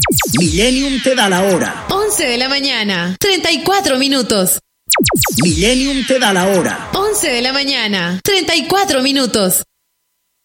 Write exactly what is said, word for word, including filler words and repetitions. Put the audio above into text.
Millennium te da la hora. once de la mañana, treinta y cuatro minutos. Millennium te da la hora. once de la mañana, treinta y cuatro minutos.